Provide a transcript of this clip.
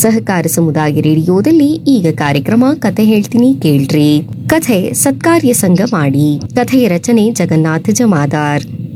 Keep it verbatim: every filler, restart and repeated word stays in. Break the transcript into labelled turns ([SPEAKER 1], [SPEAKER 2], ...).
[SPEAKER 1] ಸಹಕಾರ ಸಮುದಾಯ ರೇಡಿಯೋದಲ್ಲಿ ಈಗ ಕಾರ್ಯಕ್ರಮ ಕತೆ ಹೇಳ್ತೀನಿ ಕೇಳ್ರಿ. ಕಥೆ ಸತ್ಕಾರ್ಯ ಸಂಘ ಮಾಡಿ. ಕಥೆಯ ರಚನೆ ಜಗನ್ನಾಥ ಜಮಾದಾರ್.